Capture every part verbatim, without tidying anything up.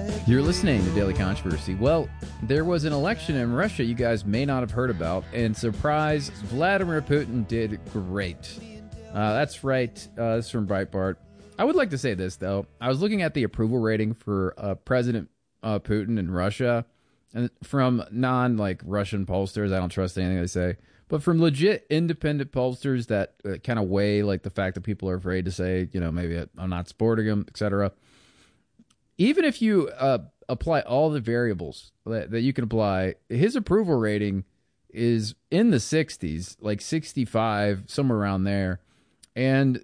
You're listening to Daily Controversy. Well, there was an election in Russia you guys may not have heard about, and surprise, Vladimir Putin did great. Uh, that's right. Uh, this is from Breitbart. I would like to say this, though. I was looking at the approval rating for uh, President uh, Putin in Russia, and from non like Russian pollsters. I don't trust anything they say, but from legit independent pollsters that uh, kind of weigh like the fact that people are afraid to say, you know, maybe I'm not supporting him, et cetera. Even if you uh, apply all the variables that, that you can apply, his approval rating is in the sixties, like sixty-five, somewhere around there. And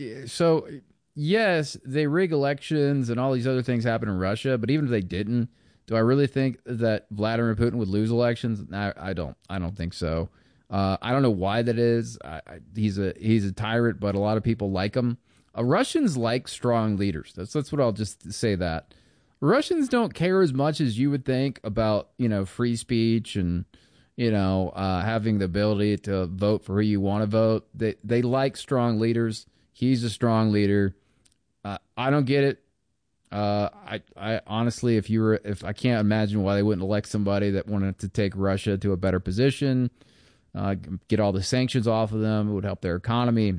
so, yes, they rig elections and all these other things happen in Russia, but even if they didn't, do I really think that Vladimir Putin would lose elections? I, I don't. I don't think so. Uh, I don't know why that is. I, I, he's a he's a tyrant, but a lot of people like him. Uh, Russians like strong leaders. That's that's what I'll just say. That Russians don't care as much as you would think about, you know, free speech and, you know, uh, having the ability to vote for who you want to vote. They they like strong leaders. He's a strong leader. Uh, I don't get it. Uh, I I honestly, if you were, if I can't imagine why they wouldn't elect somebody that wanted to take Russia to a better position, uh, get all the sanctions off of them. It would help their economy.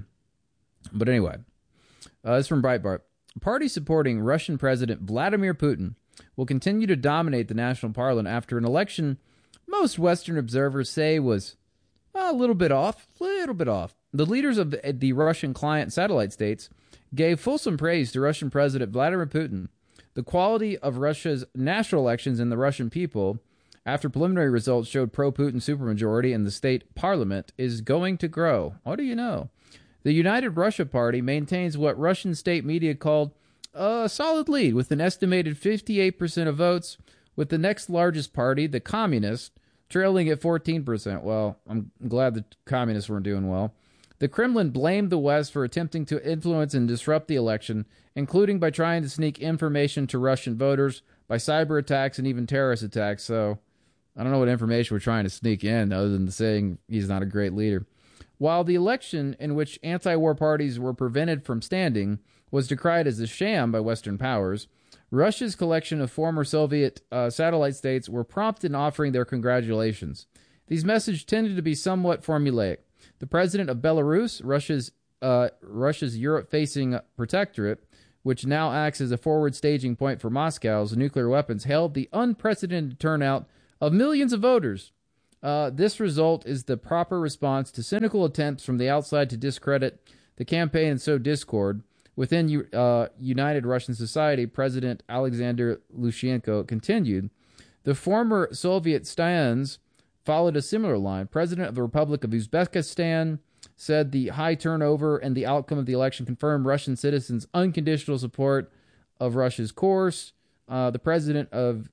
But anyway. Uh, this is from Breitbart. Party supporting Russian President Vladimir Putin will continue to dominate the national parliament after an election most Western observers say was a little bit off, little bit off. The leaders of the, the Russian client satellite states gave fulsome praise to Russian President Vladimir Putin. The quality of Russia's national elections and the Russian people, after preliminary results showed pro-Putin supermajority in the state parliament, is going to grow. What do you know? The United Russia Party maintains what Russian state media called a solid lead with an estimated fifty-eight percent of votes, with the next largest party, the Communists, trailing at fourteen percent. Well, I'm glad the Communists weren't doing well. The Kremlin blamed the West for attempting to influence and disrupt the election, including by trying to sneak information to Russian voters by cyber attacks and even terrorist attacks. So I don't know what information we're trying to sneak in other than saying he's not a great leader. While the election, in which anti-war parties were prevented from standing, was decried as a sham by Western powers, Russia's collection of former Soviet uh, satellite states were prompt in offering their congratulations. These messages tended to be somewhat formulaic. The president of Belarus, Russia's uh, Russia's Europe-facing protectorate, which now acts as a forward staging point for Moscow's nuclear weapons, hailed the unprecedented turnout of millions of voters. Uh, this result is the proper response to cynical attempts from the outside to discredit the campaign and sow discord. Within uh, United Russian Society, President Alexander Lukashenko continued. The former Soviet Stans followed a similar line. President of the Republic of Uzbekistan said the high turnover and the outcome of the election confirmed Russian citizens' unconditional support of Russia's course. Uh, the president of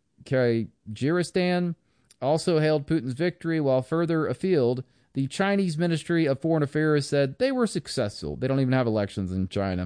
Kyrgyzstan also hailed Putin's victory, while further afield, the Chinese Ministry of Foreign Affairs said they were successful. They don't even have elections in China.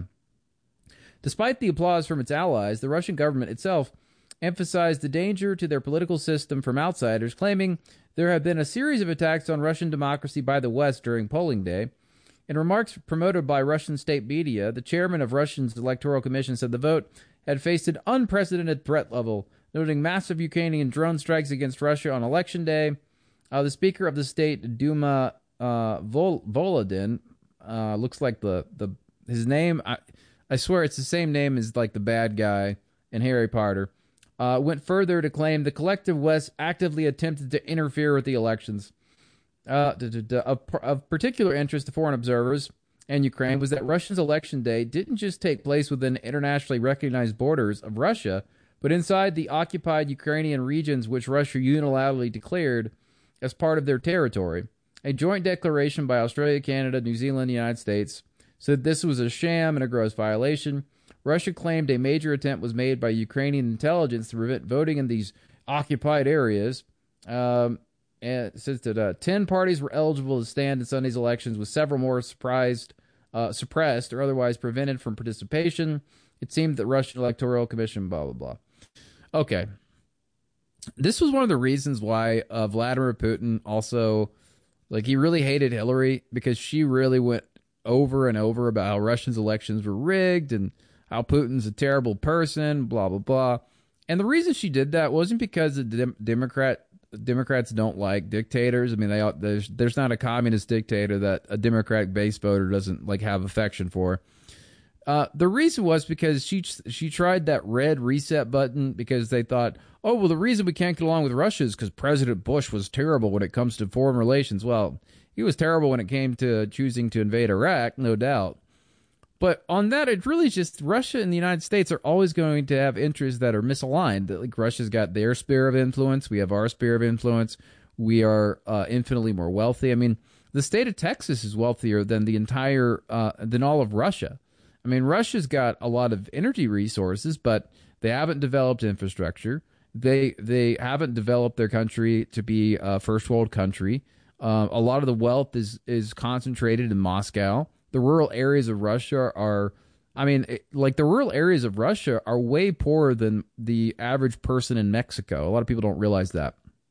Despite the applause from its allies, the Russian government itself emphasized the danger to their political system from outsiders, claiming there have been a series of attacks on Russian democracy by the West during polling day. In remarks promoted by Russian state media, the chairman of Russia's Electoral Commission said the vote had faced an unprecedented threat level, noting massive Ukrainian drone strikes against Russia on election day. Uh, the Speaker of the State Duma, uh, Vol- Volodin, uh, looks like the, the his name, I, I swear it's the same name as like the bad guy in Harry Potter, uh, went further to claim the collective West actively attempted to interfere with the elections. Uh, d- d- d- of, of particular interest to foreign observers and Ukraine was that Russia's election day didn't just take place within internationally recognized borders of Russia, but inside the occupied Ukrainian regions which Russia unilaterally declared as part of their territory. A joint declaration by Australia, Canada, New Zealand, and the United States said this was a sham and a gross violation. Russia claimed a major attempt was made by Ukrainian intelligence to prevent voting in these occupied areas. Um, and it says that uh, ten parties were eligible to stand in Sunday's elections, with several more surprised, uh, suppressed or otherwise prevented from participation. It seemed that the Russian Electoral Commission, blah, blah, blah. Okay. This was one of the reasons why uh, Vladimir Putin also, like, he really hated Hillary, because she really went over and over about how Russia's elections were rigged and how Putin's a terrible person, blah, blah, blah. And the reason she did that wasn't because the dem- Democrat Democrats don't like dictators. I mean, they there's there's not a communist dictator that a Democratic base voter doesn't like have affection for. Uh, the reason was because she she tried that red reset button because they thought, oh, well, the reason we can't get along with Russia is because President Bush was terrible when it comes to foreign relations. Well, he was terrible when it came to choosing to invade Iraq, no doubt. But on that, it really just Russia and the United States are always going to have interests that are misaligned. Like Russia's got their sphere of influence. We have our sphere of influence. We are uh, infinitely more wealthy. I mean, the state of Texas is wealthier than the entire uh, than all of Russia. I mean, Russia's got a lot of energy resources, but they haven't developed infrastructure. They they haven't developed their country to be a first world country. Uh, a lot of the wealth is is concentrated in Moscow. The rural areas of Russia are, I mean, it, like the rural areas of Russia are way poorer than the average person in Mexico. A lot of people don't realize that.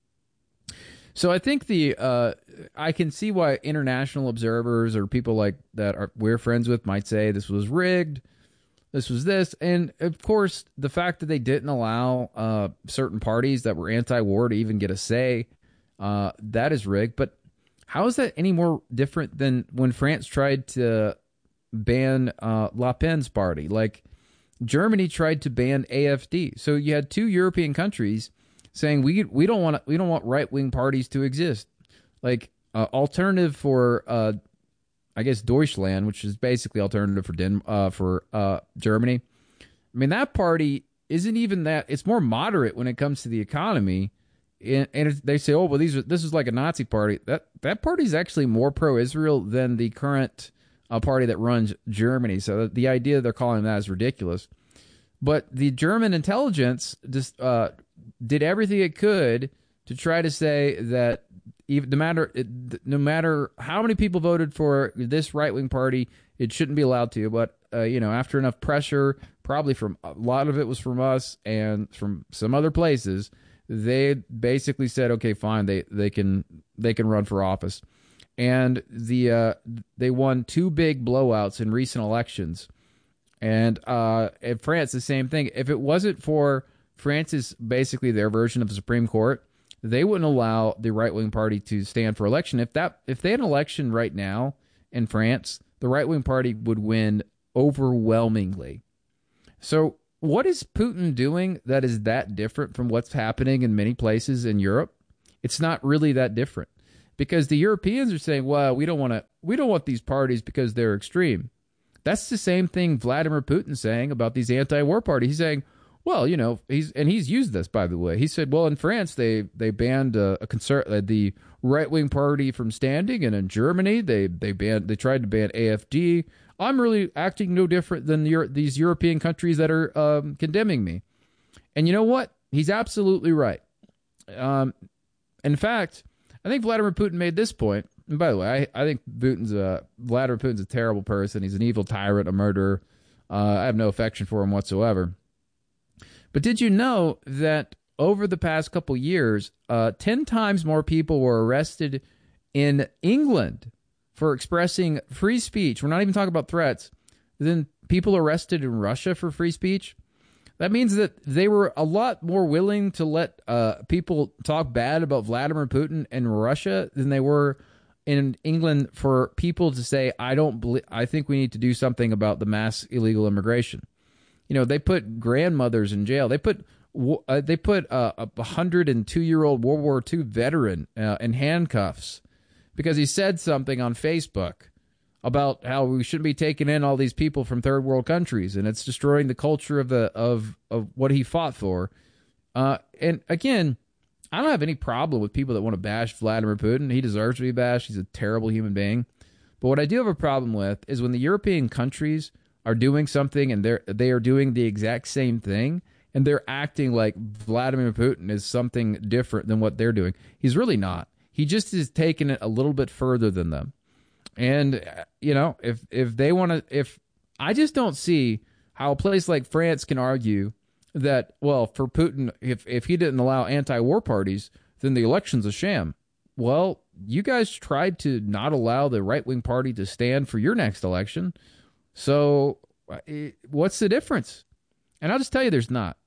So I think the uh, I can see why international observers or people like that are we're friends with might say this was rigged, this was this, and of course the fact that they didn't allow uh, certain parties that were anti-war to even get a say, uh, that is rigged. But how is that any more different than when France tried to ban uh, Le Pen's party? Like Germany tried to ban A F D. So you had two European countries saying we we don't want we don't want right wing parties to exist. Like uh, alternative for uh, I guess Deutschland, which is basically alternative for Den uh, for uh, Germany. I mean that party isn't even that. It's more moderate when it comes to the economy, and, and it, they say, oh well, these are this is like a Nazi party. That that party is actually more pro-Israel than the current uh, party that runs Germany. So the idea they're calling that is ridiculous. But the German intelligence just uh, did everything it could to try to say that even no matter no matter how many people voted for this right wing party, it shouldn't be allowed to. But uh, you know, after enough pressure, probably from a lot of it was from us and from some other places, they basically said, okay, fine, they they can they can run for office, and the uh, they won two big blowouts in recent elections. And uh, in France, the same thing. If it wasn't for France's basically their version of the Supreme Court, they wouldn't allow the right-wing party to stand for election. If that if they had an election right now in France, the right-wing party would win overwhelmingly. So what is Putin doing that is that different from what's happening in many places in Europe? It's not really that different because the Europeans are saying, well, we don't want to we don't want these parties because they're extreme. That's the same thing Vladimir Putin's saying about these anti-war parties. He's saying, well, you know, he's and he's used this, by the way. He said, well, in France, they they banned uh, a conser- uh, the right-wing party from standing, and in Germany, they they banned they tried to ban A F D. I'm really acting no different than Euro- these European countries that are um, condemning me. And you know what? He's absolutely right. Um, in fact, I think Vladimir Putin made this point. And by the way, I, I think Putin's a, Vladimir Putin's a terrible person. He's an evil tyrant, a murderer. Uh, I have no affection for him whatsoever. But did you know that over the past couple years, uh, ten times more people were arrested in England for expressing free speech? We're not even talking about threats. Than people arrested in Russia for free speech? That means that they were a lot more willing to let uh, people talk bad about Vladimir Putin in Russia than they were in England for people to say, I don't believe, I think we need to do something about the mass illegal immigration. You know, they put grandmothers in jail. They put uh, they put uh, a one hundred two year old World War Two veteran uh, in handcuffs because he said something on Facebook about how we shouldn't be taking in all these people from third world countries, and it's destroying the culture of the of of what he fought for. Uh, and again, I don't have any problem with people that want to bash Vladimir Putin. He deserves to be bashed. He's a terrible human being. But what I do have a problem with is when the European countries are doing something and they're they are doing the exact same thing and they're acting like Vladimir Putin is something different than what they're doing. He's really not. He just is taking it a little bit further than them. And you know, if if they want to, if I just don't see how a place like France can argue that, well, for Putin, if if he didn't allow anti-war parties, then the election's a sham. Well, you guys tried to not allow the right-wing party to stand for your next election. So what's the difference? And I'll just tell you there's not.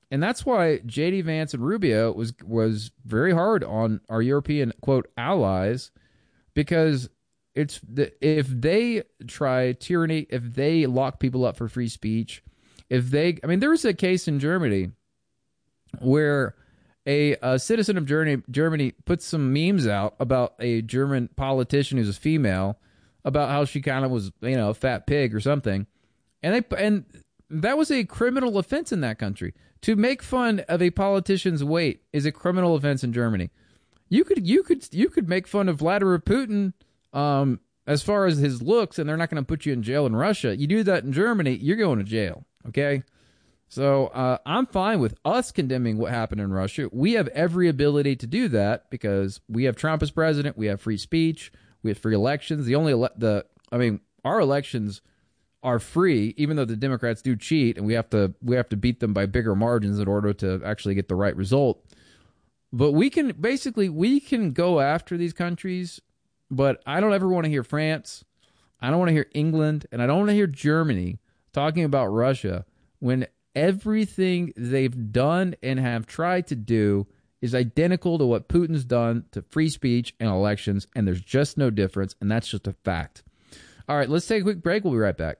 And that's why J D Vance and Rubio was was very hard on our European, quote, allies, because it's the, if they try tyranny, if they lock people up for free speech, if they, I mean, there was a case in Germany where a, a citizen of Germany, Germany put some memes out about a German politician who's a female, about how she kind of was, you know, a fat pig or something. And they and that was a criminal offense in that country. To make fun of a politician's weight is a criminal offense in Germany. You could you could you could make fun of Vladimir Putin um, as far as his looks, and they're not going to put you in jail in Russia. You do that in Germany, you're going to jail. Okay, so uh, I'm fine with us condemning what happened in Russia. We have every ability to do that because we have Trump as president. We have free speech. We have free elections. The only ele- the I mean, our elections are free, even though the Democrats do cheat, and we have to we have to beat them by bigger margins in order to actually get the right result. But we can basically we can go after these countries, but I don't ever want to hear France, I don't want to hear England, and I don't want to hear Germany talking about Russia when everything they've done and have tried to do is identical to what Putin's done to free speech and elections, and there's just no difference, and that's just a fact. All right, let's take a quick break. We'll be right back.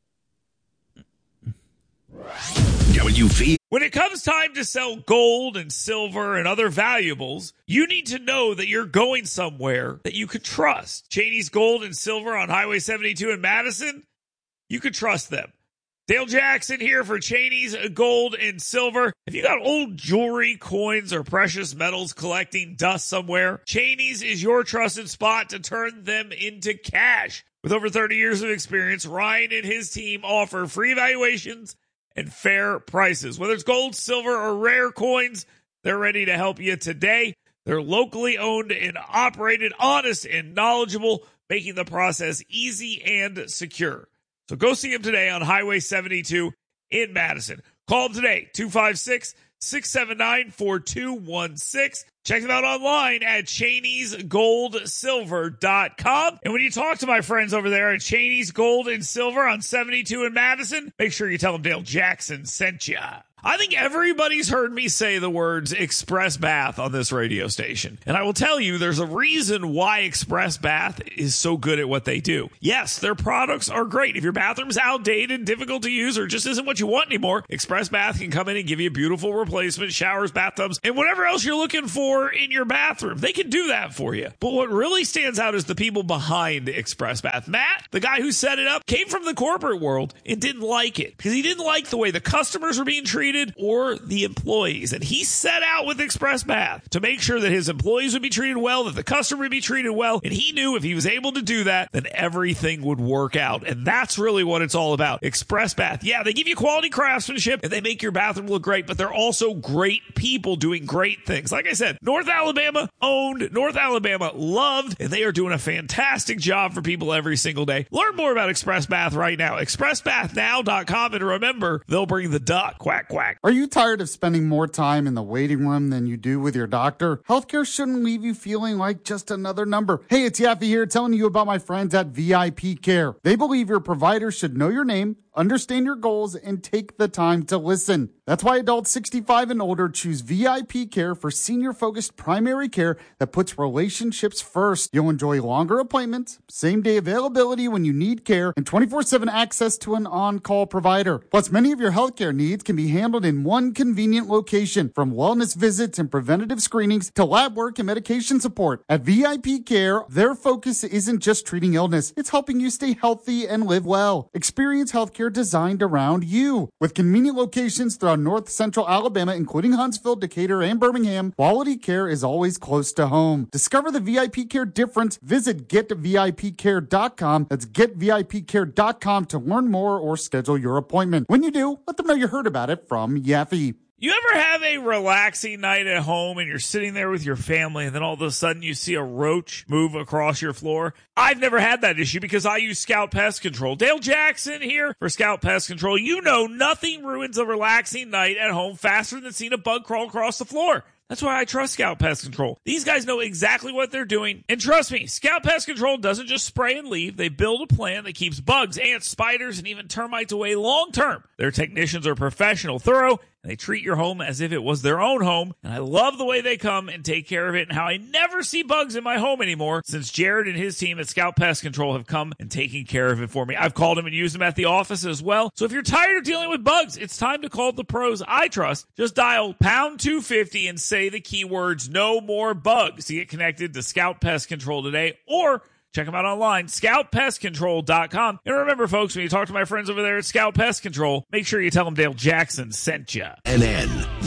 W V. When it comes time to sell gold and silver and other valuables, you need to know that you're going somewhere that you could trust. Cheney's Gold and Silver on Highway seventy-two in Madison, you could trust them. Dale Jackson here for Cheney's Gold and Silver. If you got old jewelry, coins, or precious metals collecting dust somewhere, Cheney's is your trusted spot to turn them into cash. With over thirty years of experience, Ryan and his team offer free evaluations and fair prices. Whether it's gold, silver, or rare coins, they're ready to help you today. They're locally owned and operated, honest and knowledgeable, making the process easy and secure. So go see them today on Highway seventy-two in Madison. Call them today, two five six, six seven nine, four two one six. Check them out online at Cheneys Gold Silver dot com. And when you talk to my friends over there at Cheney's Gold and Silver on seventy-two in Madison, make sure you tell them Dale Jackson sent ya. I think everybody's heard me say the words Express Bath on this radio station. And I will tell you, there's a reason why Express Bath is so good at what they do. Yes, their products are great. If your bathroom's outdated, difficult to use, or just isn't what you want anymore, Express Bath can come in and give you beautiful replacement showers, bathtubs, and whatever else you're looking for in your bathroom. They can do that for you. But what really stands out is the people behind Express Bath. Matt, the guy who set it up, came from the corporate world and didn't like it because he didn't like the way the customers were being treated or the employees. And he set out with Express Bath to make sure that his employees would be treated well, that the customer would be treated well. And he knew if he was able to do that, then everything would work out. And that's really what it's all about. Express Bath. Yeah, they give you quality craftsmanship and they make your bathroom look great, but they're also great people doing great things. Like I said, North Alabama owned, North Alabama loved, and they are doing a fantastic job for people every single day. Learn more about Express Bath right now. express bath now dot com. And remember, they'll bring the duck. Quack, quack. Are you tired of spending more time in the waiting room than you do with your doctor? Healthcare shouldn't leave you feeling like just another number. Hey, it's Yaffe here telling you about my friends at V I P Care. They believe your provider should know your name, understand your goals, and take the time to listen. That's why adults sixty-five and older choose V I P Care for senior-focused primary care that puts relationships first. You'll enjoy longer appointments, same-day availability when you need care, and twenty-four seven access to an on-call provider. Plus, many of your healthcare needs can be handled in one convenient location, from wellness visits and preventative screenings to lab work and medication support. At V I P Care, their focus isn't just treating illness, it's helping you stay healthy and live well. Experience healthcare designed around you. With convenient locations throughout North Central Alabama, including Huntsville, Decatur, and Birmingham, quality care is always close to home. Discover the V I P Care difference. Visit get V I P care dot com. That's get V I P care dot com to learn more or schedule your appointment. When you do, let them know you heard about it from Yaffe. You ever have a relaxing night at home and you're sitting there with your family and then all of a sudden you see a roach move across your floor? I've never had that issue because I use Scout Pest Control. Dale Jackson here for Scout Pest Control. You know nothing ruins a relaxing night at home faster than seeing a bug crawl across the floor. That's why I trust Scout Pest Control. These guys know exactly what they're doing. And trust me, Scout Pest Control doesn't just spray and leave. They build a plan that keeps bugs, ants, spiders, and even termites away long term. Their technicians are professional, thorough, and they treat your home as if it was their own home. And I love the way they come and take care of it and how I never see bugs in my home anymore since Jared and his team at Scout Pest Control have come and taken care of it for me. I've called them and used them at the office as well. So if you're tired of dealing with bugs, it's time to call the pros I trust. Just dial pound two fifty and say the keywords no more bugs to get connected to Scout Pest Control today, or check them out online, scout pest control dot com. And remember, folks, when you talk to my friends over there at Scout Pest Control, make sure you tell them Dale Jackson sent you. N N